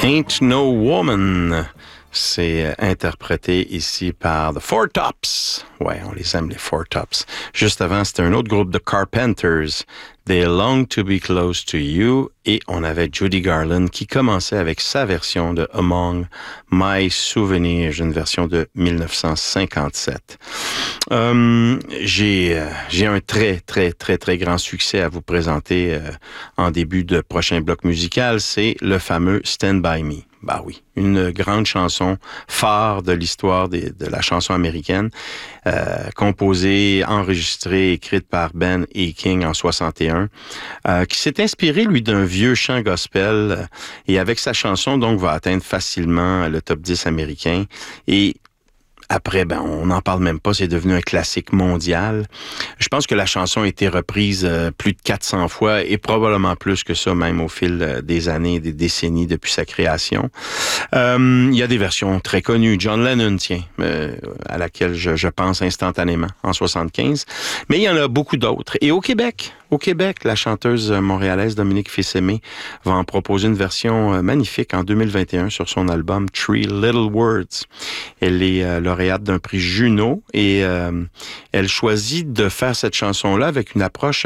Ain't No Woman. C'est interprété ici par The Four Tops. Ouais, on les aime, les Four Tops. Juste avant, c'était un autre groupe de Carpenters. They Long to Be Close to You. Et on avait Judy Garland qui commençait avec sa version de Among My Souvenirs, une version de 1957. J'ai un très grand succès à vous présenter en début de prochain bloc musical. C'est le fameux Stand By Me. Bah oui, une grande chanson phare de l'histoire de la chanson américaine, composée, enregistrée, écrite par Ben E. King en 61, qui s'est inspiré, lui, d'un vieux chant gospel, et avec sa chanson, donc, va atteindre facilement le top 10 américain. Et après, on n'en parle même pas, c'est devenu un classique mondial. Je pense que la chanson a été reprise plus de 400 fois et probablement plus que ça, même au fil des années, des décennies depuis sa création. Il y a des versions très connues. John Lennon, à laquelle je pense instantanément en 75. Mais il y en a beaucoup d'autres. Et au Québec, la chanteuse montréalaise Dominique Fils-Aimé va en proposer une version magnifique en 2021 sur son album Three Little Words. Elle est lauréate d'un prix Juno et elle choisit de faire cette chanson-là avec une approche